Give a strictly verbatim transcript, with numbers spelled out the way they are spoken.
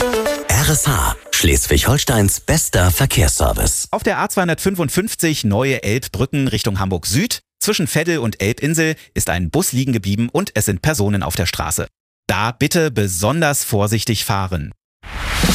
R S H, Schleswig-Holsteins bester Verkehrsservice. Auf der A zweihundertfünfundfünfzig Neue Elbbrücken Richtung Hamburg Süd. Zwischen Veddel und Elbinsel ist ein Bus liegen geblieben und es sind Personen auf der Straße. Da bitte besonders vorsichtig fahren.